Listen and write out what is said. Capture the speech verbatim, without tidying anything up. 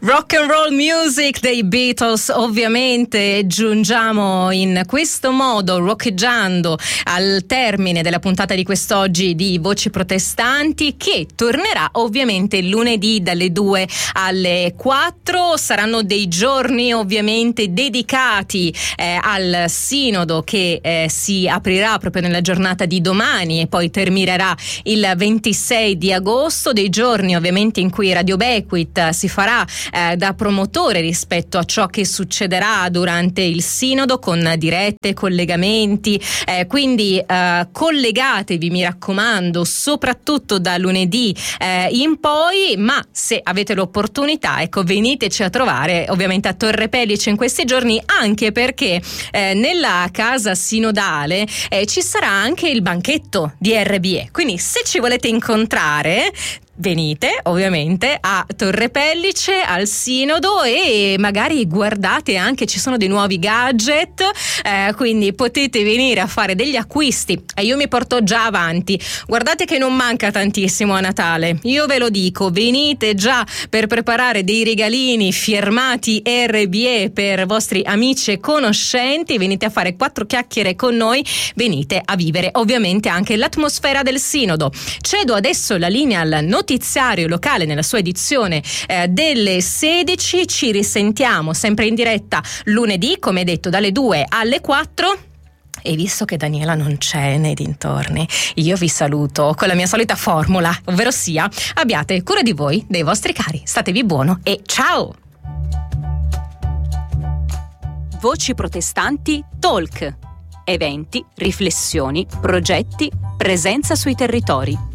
Rock and roll music dei Beatles, ovviamente giungiamo in questo modo, roccheggiando, al termine della puntata di quest'oggi di Voci Protestanti, che tornerà ovviamente lunedì dalle due alle quattro. Saranno dei giorni ovviamente dedicati eh, al sinodo che eh, si aprirà proprio nella giornata di domani e poi terminerà il ventisei di agosto, dei giorni ovviamente in cui Radio Bequit si farà Eh, da promotore rispetto a ciò che succederà durante il sinodo, con dirette, collegamenti, eh, quindi eh, collegatevi, mi raccomando, soprattutto da lunedì eh, in poi, ma se avete l'opportunità, ecco, veniteci a trovare ovviamente a Torre Pellice in questi giorni, anche perché eh, nella casa sinodale eh, ci sarà anche il banchetto di R B E, quindi se ci volete incontrare venite ovviamente a Torre Pellice al sinodo e magari guardate anche, ci sono dei nuovi gadget, eh, quindi potete venire a fare degli acquisti e io mi porto già avanti. Guardate che non manca tantissimo a Natale, io ve lo dico, venite già per preparare dei regalini firmati R B E per vostri amici e conoscenti, venite a fare quattro chiacchiere con noi, venite a vivere ovviamente anche l'atmosfera del sinodo. Cedo adesso la linea al notiziario locale nella sua edizione eh, delle sedici. Ci risentiamo sempre in diretta lunedì, come detto, dalle due alle quattro. E visto che Daniela non c'è nei dintorni, io vi saluto con la mia solita formula, ovvero sia: abbiate cura di voi, dei vostri cari, statevi buono e ciao! Voci Protestanti Talk. Eventi, riflessioni, progetti, presenza sui territori.